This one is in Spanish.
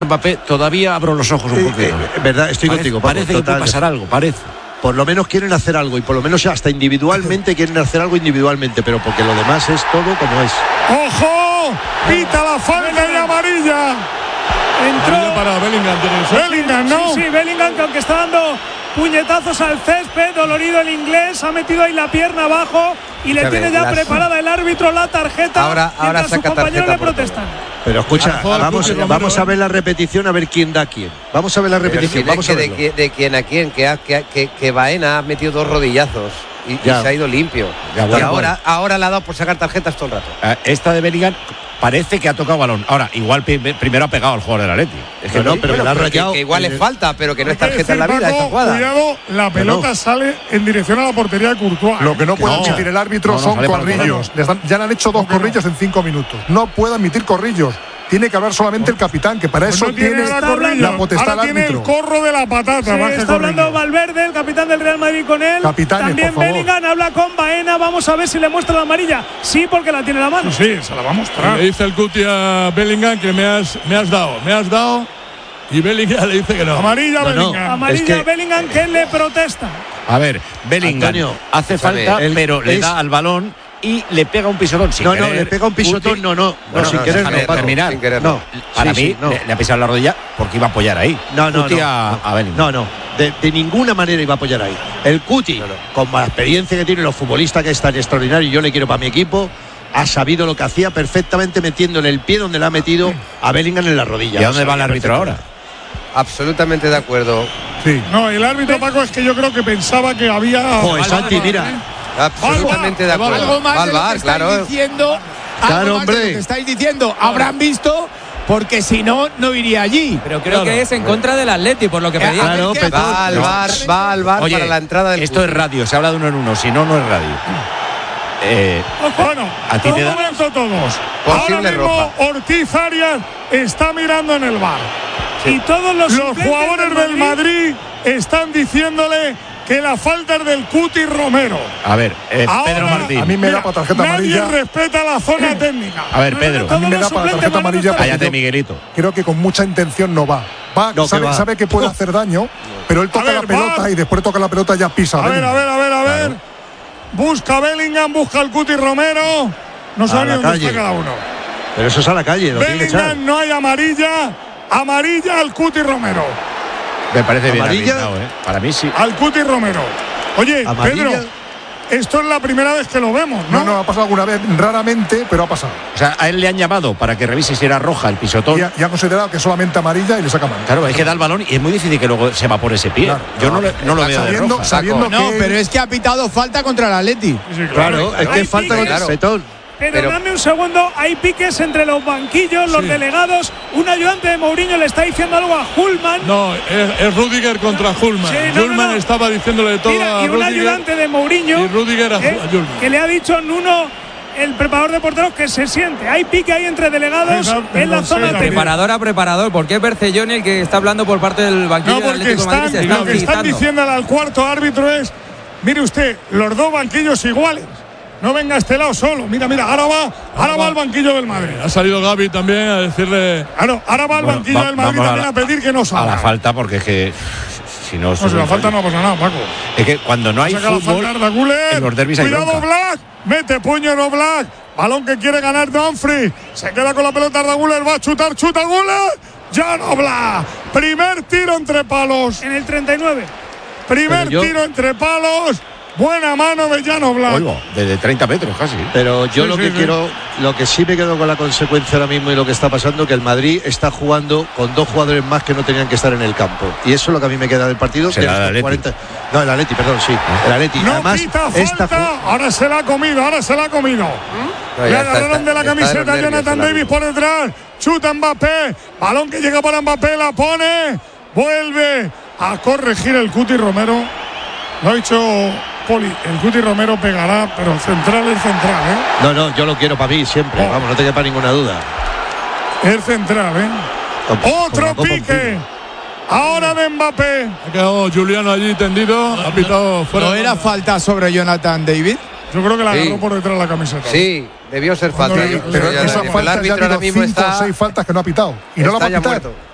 Mbappé, todavía abro los ojos un poquito. Verdad, estoy contigo, Paco, parece que puede pasar algo, parece. Por lo menos quieren hacer algo y por lo menos hasta individualmente quieren hacer algo individualmente, pero porque lo demás es todo como es. ¡Ojo! Pita la falta y amarilla. Entró para Bellingham, ¿no? Sí, Bellingham, que aunque está dando puñetazos al césped, dolorido el inglés, ha metido ahí la pierna abajo y le tiene ya preparada el árbitro la tarjeta. Ahora sus compañeros le protestan. Pero escucha, vamos a ver la repetición, a ver quién da quién. Vamos a ver la repetición. Vamos a ver de quién a quién, que Baena ha metido 2 rodillazos y se ha ido limpio. Y ahora le ha dado por sacar tarjetas todo el rato. Esta de Bellingham parece que ha tocado balón. Ahora, igual primero ha pegado al jugador del Atleti. Es que no, pero que la ha rayado. Que igual le falta, pero que no es tarjeta en la vida, Paco, esta jugada. Cuidado, la pelota sale en dirección a la portería de Courtois. Lo que no puede admitir el árbitro son corrillos. Ya le han hecho 2 corrillos en 5 minutos. No puede admitir corrillos. Tiene que hablar solamente el capitán, que para eso tiene la potestad ahora del árbitro. Tiene el corro de la patata. Sí, está hablando Valverde, el capitán del Real Madrid, con él. Capitanes, también Bellingham habla con Baena. Vamos a ver si le muestra la amarilla. Sí, porque la tiene en la mano. Sí, se la va a mostrar. Le dice el Cuti a Bellingham que me has dado. Y Bellingham le dice que no. Amarilla, Bellingham. Amarilla, Bellingham, que le protesta. A ver, Bellingham Antonio, hace falta, pero le da al balón y le pega un pisotón sin querer. No, le pega un pisotón, no, sin querer, no, Paco. Terminar. Sin querer, no. Para mí, le ha pisado la rodilla porque iba a apoyar ahí. No. A Bellingham. No. De ninguna manera iba a apoyar ahí. El Cuti, con la experiencia que tiene, los futbolistas que es tan extraordinario, y yo le quiero para mi equipo, ha sabido lo que hacía perfectamente metiéndole el pie donde le ha metido a Bellingham en la rodilla. ¿Y a dónde va el árbitro ahora? Absolutamente de acuerdo. Sí. No, el árbitro, Paco, es que yo creo que pensaba que había. Joder, Santi, mira. Absolutamente de acuerdo. Algo más de lo que estáis diciendo. Claro, hombre. Lo que estáis diciendo. Habrán visto, porque si no, no iría allí. Pero creo que es en contra del Atleti, por lo que pedía. Claro, va al bar para la entrada del. Esto es radio, se habla de 1 en 1, si no, no es radio. Bueno, a ti te da. Un momento todos. Posible Ahora mismo roja. Ortiz Arias está mirando en el bar. Y todos los jugadores del Madrid están diciéndole que la falta es del Cuti Romero. A ver, Pedro Martín. A mí me da para tarjeta amarilla. Nadie respeta la zona técnica. A ver, Pedro. A mí me da para tarjeta amarilla. Cállate, Miguelito. Creo que con mucha intención no va. Sabe que puede hacer daño, pero él toca la pelota y después toca la pelota ya pisa. A ver. Busca Bellingham, busca al Cuti Romero. No sabe dónde está cada uno. Pero eso es a la calle, lo tiene que echar. Bellingham, no hay amarilla. Amarilla al Cuti Romero. Me parece bien ¿Amarilla? arbitrado, Para mí sí. Al Cuti Romero. Oye, ¿Amarilla? Pedro, esto es la primera vez que lo vemos, ¿no? No, ha pasado alguna vez, raramente, pero ha pasado. O sea, a él le han llamado para que revise si era roja el pisotón. Y ha considerado que solamente amarilla y le saca mano. Claro, hay que dar el balón y es muy difícil que luego se evapore ese pie. Claro, yo no lo veo de roja. Sabiendo No, pero es que ha pitado falta contra el Atleti. Sí, Claro, es que falta con el petón. Pero dame un segundo, hay piques entre los banquillos, los delegados. Un ayudante de Mourinho le está diciendo algo a Hullman. No, es Rüdiger contra Hullman. Sí, Hullman estaba diciéndole todo a y un Rüdiger. ayudante de Mourinho Y Rüdiger a Hullman. que le ha dicho a Nuno, el preparador de porteros, que se siente. Hay pique ahí entre delegados en la zona técnica. Preparador a preparador. ¿Por qué es Bercelloni el que está hablando por parte del banquillo No, del porque Atlético de Madrid? Se lo que están gritando. diciéndole al cuarto árbitro es: mire usted, los dos banquillos iguales. No venga a este lado solo. Mira, ahora va al banquillo del Madrid. Ha salido Gavi también a decirle. Claro, ahora va al banquillo del Madrid también a pedir que no salga. A la falta, porque es que si no. No, si la falta no pasa nada, Paco. Es que cuando no hay fútbol, en los derbis hay Cuidado, bronca. Black. Mete puño, no Black. Balón que quiere ganar Dumfries. Se queda con la pelota Arda Güler. Va a chuta Güler. Ya no Black. Primer tiro entre palos. En el 39. Primer tiro entre palos. Buena mano de Jan Oblak. Oigo, desde 30 metros casi. Pero yo lo que sí me quedo con la consecuencia ahora mismo y lo que está pasando, que el Madrid está jugando con 2 jugadores más que no tenían que estar en el campo. Y eso es lo que a mí me queda del partido. ¿Será el Atleti? 40... No, el Atleti, perdón, sí. El Atleti. No además, pita falta. Ahora se la ha comido. No, Le ya agarraron de la camiseta a Jonathan Davis por detrás. Chuta Mbappé. Balón que llega para Mbappé. La pone. Vuelve a corregir el Cuti Romero. Lo ha dicho Poli. El Cuti Romero pegará, pero central es central, No, yo lo quiero para mí siempre. Vamos, no te quepa ninguna duda. Es central, Otro pique. Ahora de Mbappé. Ha quedado Juliano allí tendido. Ha pitado fuera. ¿No era falta sobre Jonathan David? Yo creo que la agarró por detrás de la camiseta. Sí, debió ser falta. Pero esa falta el árbitro ya ha ahora habido mismo 5 o 6 faltas que no ha pitado. Y no la va a pitar. Muerto.